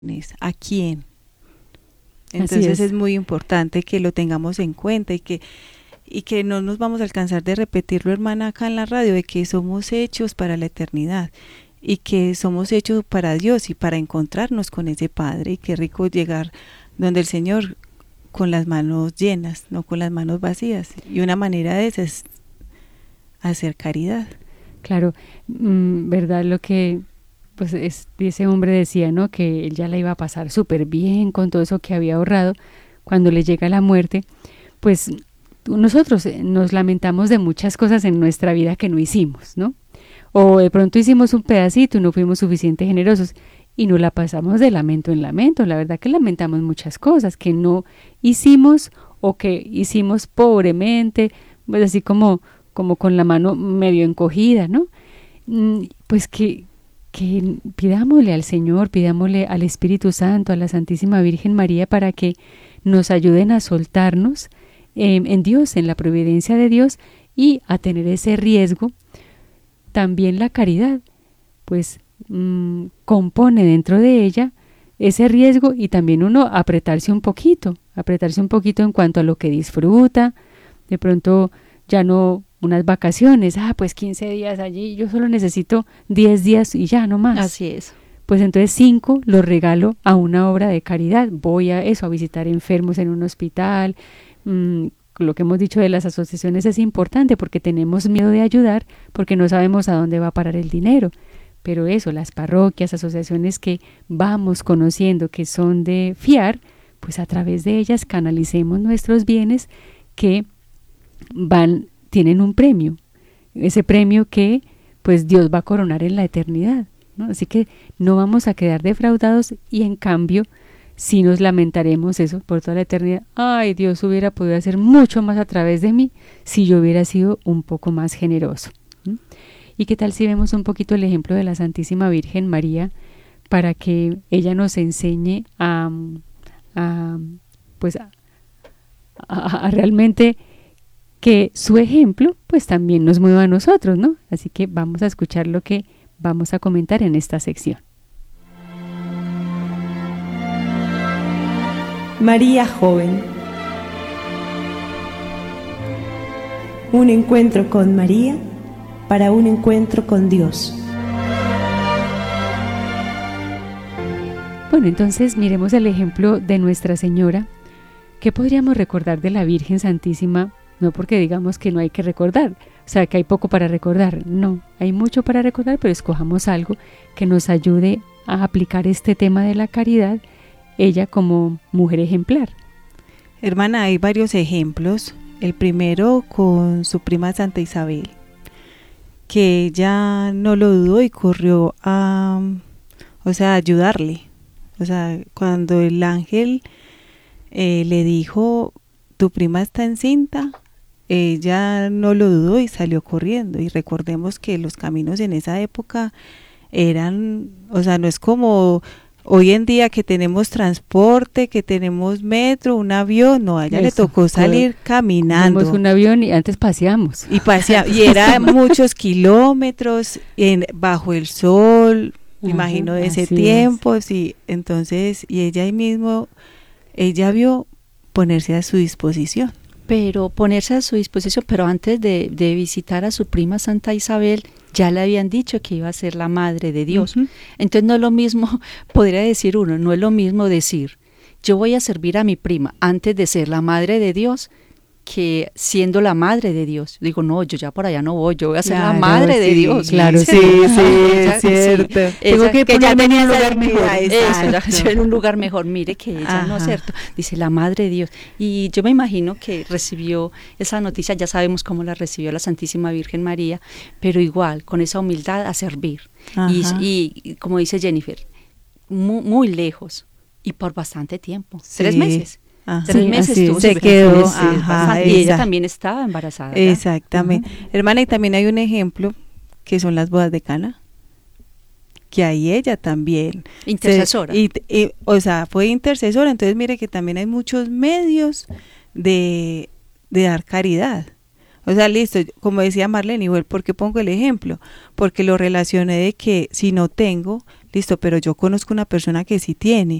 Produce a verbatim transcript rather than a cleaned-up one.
¿A quién? Entonces es. es muy importante que lo tengamos en cuenta y que y que no nos vamos a alcanzar de repetirlo, hermana, acá en la radio, de que somos hechos para la eternidad y que somos hechos para Dios y para encontrarnos con ese Padre. Y qué rico llegar donde el Señor con las manos llenas, no con las manos vacías. Y una manera de esa es hacer caridad. Claro, mmm, verdad lo que pues es, ese hombre decía, ¿no? Que él ya la iba a pasar súper bien con todo eso que había ahorrado. Cuando le llega la muerte, pues nosotros nos lamentamos de muchas cosas en nuestra vida que no hicimos, ¿no? O de pronto hicimos un pedacito y no fuimos suficientemente generosos y nos la pasamos de lamento en lamento. La verdad que lamentamos muchas cosas que no hicimos o que hicimos pobremente, pues así como, como con la mano medio encogida, ¿no? Pues que, que pidámosle al Señor, pidámosle al Espíritu Santo, a la Santísima Virgen María para que nos ayuden a soltarnos eh, en Dios, en la providencia de Dios y a tener ese riesgo. También la caridad, pues mmm, compone dentro de ella ese riesgo y también uno apretarse un poquito, apretarse un poquito en cuanto a lo que disfruta, de pronto ya no unas vacaciones, ah, pues quince días allí, yo solo necesito diez días y ya no más. Así es. Pues entonces cinco los regalo a una obra de caridad, voy a eso, a visitar enfermos en un hospital. mmm, Lo que hemos dicho de las asociaciones es importante porque tenemos miedo de ayudar porque no sabemos a dónde va a parar el dinero. Pero eso, las parroquias, asociaciones que vamos conociendo que son de fiar, pues a través de ellas canalicemos nuestros bienes que van, tienen un premio. Ese premio que pues Dios va a coronar en la eternidad, ¿no? Así que no vamos a quedar defraudados y en cambio si nos lamentaremos eso por toda la eternidad. Ay, Dios hubiera podido hacer mucho más a través de mí si yo hubiera sido un poco más generoso. ¿Mm? ¿Y qué tal si vemos un poquito el ejemplo de la Santísima Virgen María para que ella nos enseñe a, a pues a, a, a realmente que su ejemplo pues también nos mueva a nosotros, ¿no? Así que vamos a escuchar lo que vamos a comentar en esta sección. María joven. Un encuentro con María para un encuentro con Dios. Bueno, entonces miremos el ejemplo de Nuestra Señora. ¿Qué podríamos recordar de la Virgen Santísima? No porque digamos que no hay que recordar, o sea, que hay poco para recordar. No, hay mucho para recordar, pero escojamos algo que nos ayude a aplicar este tema de la caridad, ella como mujer ejemplar. Hermana, hay varios ejemplos. El primero con su prima Santa Isabel, que ella no lo dudó y corrió a, o sea, a ayudarle. O sea, cuando el ángel eh, le dijo, tu prima está encinta, ella no lo dudó y salió corriendo. Y recordemos que los caminos en esa época eran, o sea, no es como hoy en día que tenemos transporte, que tenemos metro, un avión. No, a ella Eso, le tocó salir caminando. Tenemos un avión y antes paseamos. Y pasea, y era muchos kilómetros en, bajo el sol, me Ajá, imagino de ese tiempo, es. sí. Entonces, y ella ahí mismo, ella vio ponerse a su disposición. Pero ponerse a su disposición, pero antes de, de visitar a su prima Santa Isabel, ya le habían dicho que iba a ser la madre de Dios. Uh-huh. Entonces no es lo mismo, podría decir uno, no es lo mismo decir, yo voy a servir a mi prima antes de ser la madre de Dios, que siendo la madre de Dios. Digo, no, yo ya por allá no voy, yo voy a ser claro, la madre sí, de Dios. Claro, sí, sí, sí, es cierto. Sí. Tengo esa, que, que ponerme en un lugar mejor. Eso, ya en un lugar mejor. Mire que ella, Ajá. no es cierto, dice la madre de Dios. Y yo me imagino que recibió esa noticia, ya sabemos cómo la recibió la Santísima Virgen María, pero igual, con esa humildad a servir. Y, y, y como dice Jennifer, muy, muy lejos y por bastante tiempo, sí. tres meses. Ajá. Tres sí, meses estuvo, se quedó ajá, y ella también estaba embarazada. ¿verdad? Exactamente. Ajá. Hermana, y también hay un ejemplo que son las bodas de Cana, que ahí ella también intercesora. Se, y, y, o sea, fue intercesora. Entonces mire que también hay muchos medios de, de dar caridad. O sea, listo, como decía Marlene, igual, ¿por qué pongo el ejemplo? Porque lo relacioné de que si no tengo, listo, pero yo conozco una persona que sí tiene,